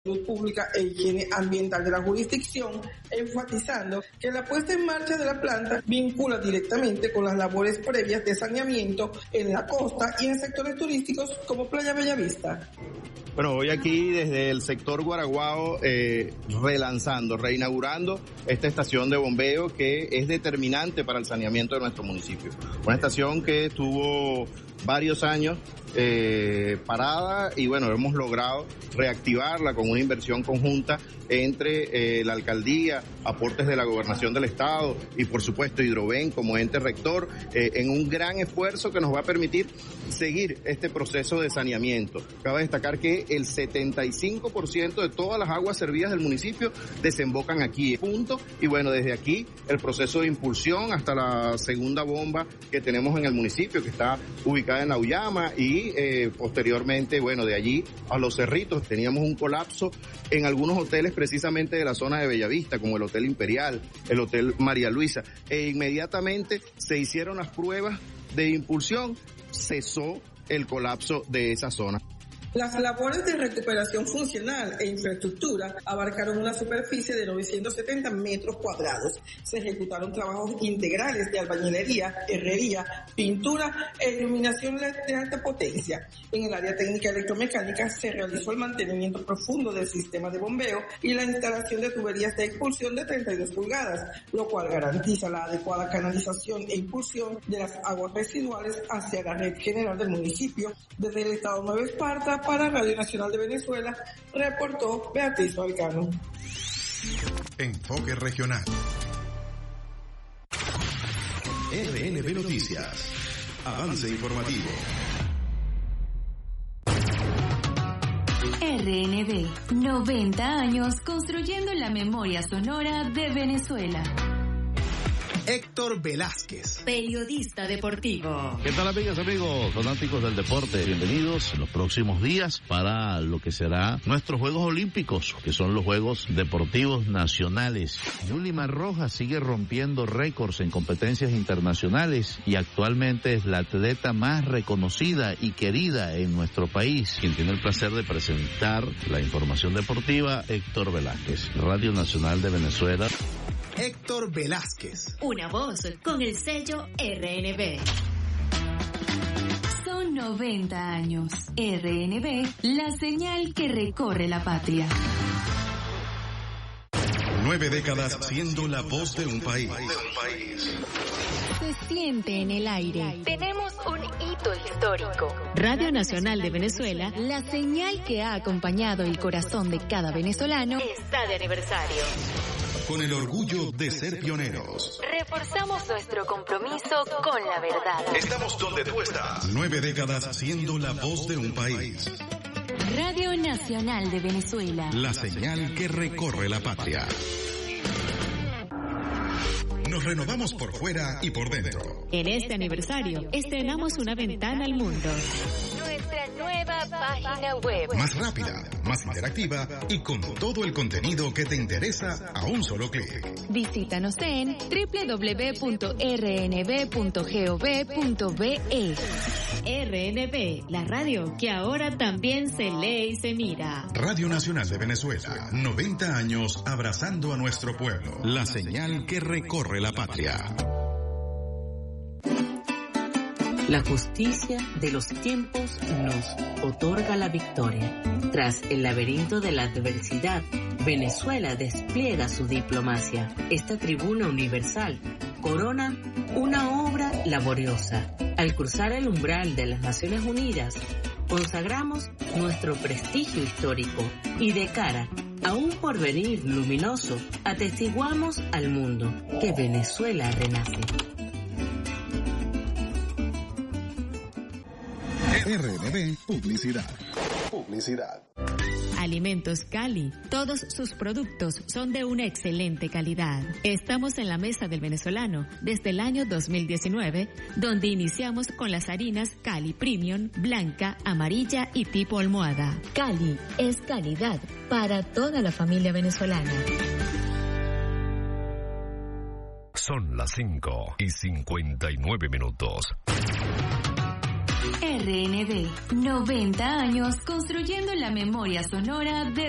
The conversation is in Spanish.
Salud Pública e Higiene Ambiental de la jurisdicción, enfatizando que la puesta en marcha de la planta vincula directamente con las labores previas de saneamiento en la costa y en sectores turísticos como Playa Bellavista. Bueno, hoy aquí desde el sector Guaraguao reinaugurando esta estación de bombeo que es determinante para el saneamiento de nuestro municipio. Una estación que tuvo varios años parada y bueno, hemos logrado reactivarla con una inversión conjunta entre la alcaldía, aportes de la gobernación del estado y por supuesto Hidroven como ente rector en un gran esfuerzo que nos va a permitir seguir este proceso de saneamiento. Cabe destacar que el 75% de todas las aguas servidas del municipio desembocan aquí, punto, y bueno, desde aquí el proceso de impulsión hasta la segunda bomba que tenemos en el municipio, que está ubicada en La Uyama, y posteriormente, bueno, de allí a Los Cerritos teníamos un colapso en algunos hoteles precisamente de la zona de Bellavista, como el Hotel Imperial, el Hotel María Luisa, e inmediatamente se hicieron las pruebas de impulsión, cesó el colapso de esa zona. Las labores de recuperación funcional e infraestructura abarcaron una superficie de 970 metros cuadrados. Se ejecutaron trabajos integrales de albañilería, herrería, pintura e iluminación de alta potencia. En el área técnica electromecánica se realizó el mantenimiento profundo del sistema de bombeo y la instalación de tuberías de expulsión de 32 pulgadas, lo cual garantiza la adecuada canalización e impulsión de las aguas residuales hacia la red general del municipio. Desde el estado Nueva Esparta, para Radio Nacional de Venezuela, reportó Beatriz Valcano. Enfoque regional. RNB Noticias. Avance informativo. RNB, 90 años construyendo la memoria sonora de Venezuela. Héctor Velázquez, periodista deportivo. ¿Qué tal, amigas, amigos, fanáticos del deporte? Bienvenidos en los próximos días para lo que será nuestros Juegos Olímpicos, que son los Juegos Deportivos Nacionales. Yulimar Rojas sigue rompiendo récords en competencias internacionales y actualmente es la atleta más reconocida y querida en nuestro país. Quien tiene el placer de presentar la información deportiva, Héctor Velázquez, Radio Nacional de Venezuela. Héctor Velázquez. Una voz con el sello RNB. Son 90 años. RNB, la señal que recorre la patria. 9 décadas siendo la voz de un país. Se siente en el aire. Tenemos un hito histórico. Radio Nacional de Venezuela, la señal que ha acompañado el corazón de cada venezolano, está de aniversario. Con el orgullo de ser pioneros. Reforzamos nuestro compromiso con la verdad. Estamos donde tú estás. 9 décadas siendo la voz de un país. Radio Nacional de Venezuela. La señal que recorre la patria. Nos renovamos por fuera y por dentro. En este aniversario, estrenamos una ventana al mundo. Nuestra nueva página web. Más rápida, más interactiva y con todo el contenido que te interesa a un solo clic. Visítanos en www.rnb.gov.be. RNB, la radio que ahora también se lee y se mira. Radio Nacional de Venezuela, 90 años abrazando a nuestro pueblo. La señal que recorre la patria. La justicia de los tiempos nos otorga la victoria. Tras el laberinto de la adversidad, Venezuela despliega su diplomacia. Esta tribuna universal corona una obra laboriosa. Al cruzar el umbral de las Naciones Unidas, consagramos nuestro prestigio histórico y de cara a un porvenir luminoso, atestiguamos al mundo que Venezuela renace. RNB Publicidad. Alimentos Cali. Todos sus productos son de una excelente calidad. Estamos en la mesa del venezolano desde el año 2019, donde iniciamos con las harinas Cali Premium, blanca, amarilla y tipo almohada. Cali es calidad para toda la familia venezolana. Son las 5:59. RNB, 90 años construyendo la memoria sonora de